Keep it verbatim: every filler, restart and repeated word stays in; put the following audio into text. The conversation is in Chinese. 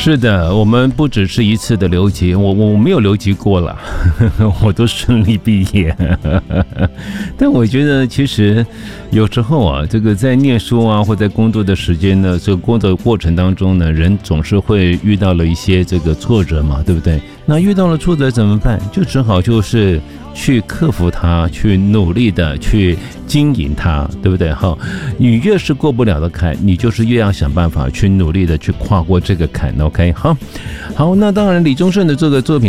是的，我们不只是一次的留级，我我没有留级过了，我都顺利毕业。但我觉得其实有时候啊，这个在念书啊或在工作的时间呢，这个工作过程当中呢，人总是会遇到了一些这个挫折嘛，对不对？那遇到了挫折怎么办？就只好就是去克服它，去努力的去经营它，对不对？好，你越是过不了的坎，你就是越要想办法去努力的去跨过这个坎。OK， 好，好，那当然李宗盛的这个作品